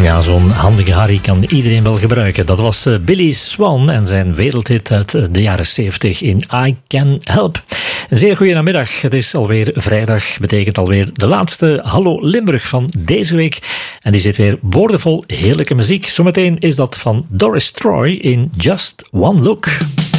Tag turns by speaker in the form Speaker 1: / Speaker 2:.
Speaker 1: Ja, zo'n handige Harry kan iedereen wel gebruiken. Dat was Billy Swan en zijn wereldhit uit de jaren 70 in I Can Help. Een zeer goede namiddag. Het is alweer vrijdag, betekent alweer de laatste Hallo Limburg van deze week. En die zit weer boordevol heerlijke muziek. Zometeen is dat van Doris Troy in Just One Look.